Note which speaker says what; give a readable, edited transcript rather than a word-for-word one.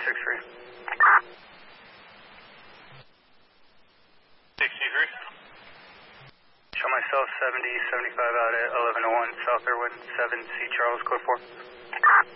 Speaker 1: 63.
Speaker 2: 63.
Speaker 1: Show myself 70, 75 out at 1101 South Irwin, 7C Charles, code 4.